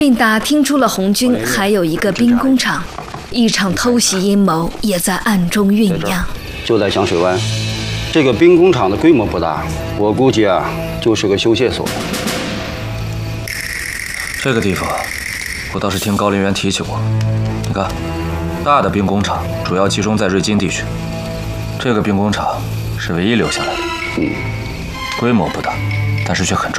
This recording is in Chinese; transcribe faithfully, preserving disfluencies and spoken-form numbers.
并打听出了红军还有一个兵工厂，一场偷袭阴谋也在暗中酝酿。 就在响水湾，这个兵工厂的规模不大，我估计啊，就是个修械所。 这个地方，我倒是听高林元提起过。你看，大的兵工厂主要集中在瑞金地区，这个兵工厂是唯一留下来的。 嗯， 规模不大，但是却很重要。